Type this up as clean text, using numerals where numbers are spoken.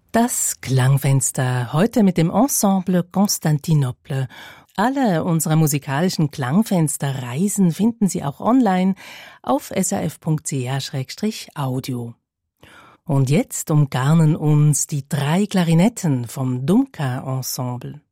Das Klangfenster, heute mit dem Ensemble Constantinople. Alle unsere musikalischen Klangfensterreisen finden Sie auch online auf srf.ch/audio. Und jetzt umgarnen uns die 3 Klarinetten vom Dumka Ensemble.